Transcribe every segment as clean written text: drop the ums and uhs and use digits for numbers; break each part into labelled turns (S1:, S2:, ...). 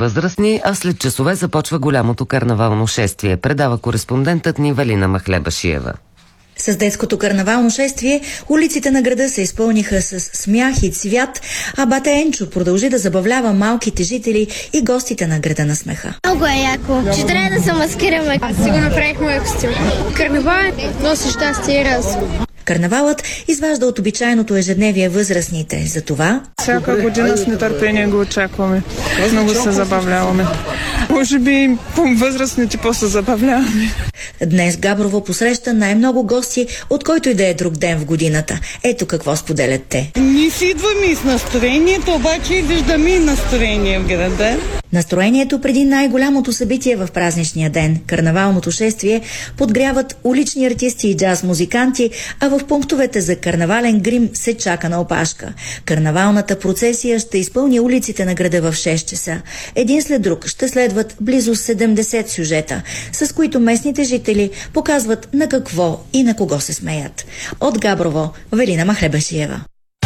S1: възрастни, а след часове започва голямото карнавално шествие. Предава кореспондентът ни Велина Махлебашиева.
S2: С детското карнавално шествие улиците на града се изпълниха с смях и цвят, а бата Енчо продължи да забавлява малките жители и гостите на града на смеха.
S3: Много е яко, че трябва да се маскираме.
S4: Аз си го направих моя костюм. Карнавал носи щастие и разум.
S2: Карнавалът изважда от обичайното ежедневие възрастните. Затова
S5: всяка година с нетърпение го очакваме. Много се забавляваме. Може би възрастните по-се забавляваме.
S2: Днес Габрово посреща най-много гости, от който и да е друг ден в годината. Ето какво споделят те.
S6: Ние си идваме и с настроението, обаче виждаме и настроение в града.
S2: Настроението преди най-голямото събитие в празничния ден – карнавалното шествие, подгряват улични артисти и джаз-музиканти, а в пунктовете за карнавален грим се чака на опашка. Карнавалната процесия ще изпълни улиците на града в 6 часа. Един след друг ще следват близо 70 сюжета, с които местните жители показват на какво и на кого се смеят. От Габрово, Велина Махлебашиева.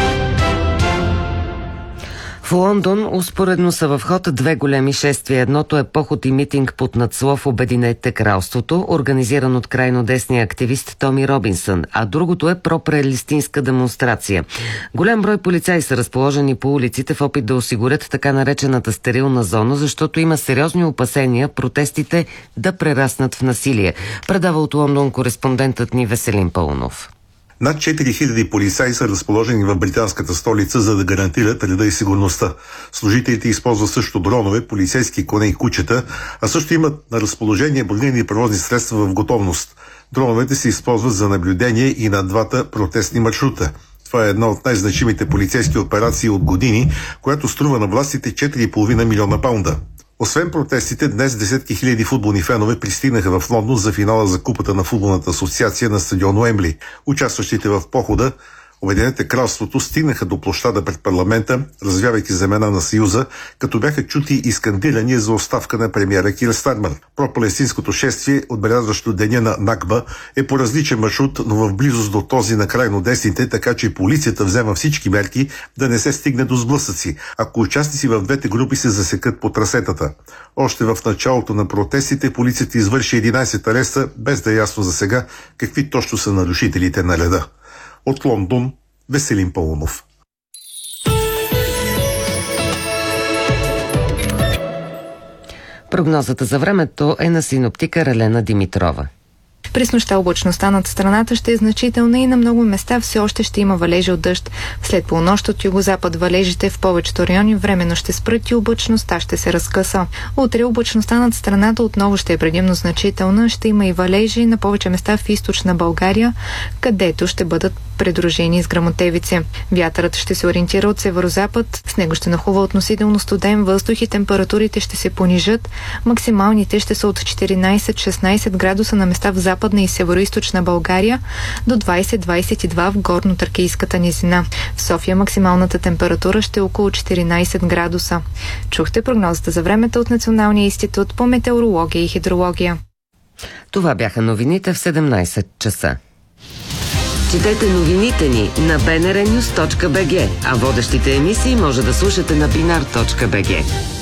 S1: В Лондон успоредно са в ход две големи шествия. Едното е поход и митинг под надслов "Обединете кралството", организиран от крайно десния активист Томи Робинсън, а другото е пропалестинска демонстрация. Голям брой полицаи са разположени по улиците в опит да осигурят така наречената стерилна зона, защото има сериозни опасения протестите да прераснат в насилие. Предава от Лондон кореспондентът ни Веселин Паунов.
S7: Над 4000 полицаи са разположени в британската столица, за да гарантират реда и сигурността. Служителите използват също дронове, полицейски коне и кучета, а също имат на разположение бронирани превозни средства в готовност. Дроновете се използват за наблюдение и на двата протестни маршрута. Това е една от най-значимите полицейски операции от години, която струва на властите 4,5 милиона паунда. Освен протестите, днес десетки хиляди футболни фенове пристигнаха в Лондон за финала за Купата на футболната асоциация на стадион Уембли. Участващите в похода Обединете кралството стигнаха до площада пред парламента, развявайки знамена на Съюза, като бяха чути и скандирания за оставка на премиера Кир Стармер. Пропалестинското шествие, отбелязващо деня на Накба, е по различен маршрут, но в близост до този на крайно десните, така че полицията взема всички мерки да не се стигне до сблъсъци, ако участници в двете групи се засекат по трасетата. Още в началото на протестите полицията извърши 11 ареста, без да е ясно за сега какви точно са нарушителите на реда. От Лондон, Веселин Паунов.
S1: Прогнозата за времето е на синоптика Ралена Димитрова.
S8: През нощта облачността над страната ще е значителна и на много места все още ще има валежи от дъжд. След полунощ от югозапад валежите в повечето райони временно ще спрат и облачността ще се разкъса. Утре облачността над страната отново ще е предимно значителна. Ще има и валежи на повече места в източна България, където ще бъдат придружени с гръмотевици. Вятърът ще се ориентира от северозапад. С него ще нахува относително студен въздух и температурите ще се понижат. Максималните ще са от 14-16 градуса на места в западна и североизточна България до 20-22 в горно-тракийската низина. В София максималната температура ще е около 14 градуса. Чухте прогнозата за времето от Националния институт по метеорология и хидрология.
S1: Това бяха новините в 17 часа. Четете новините ни на bnrnews.bg, а водещите емисии може да слушате на binar.bg.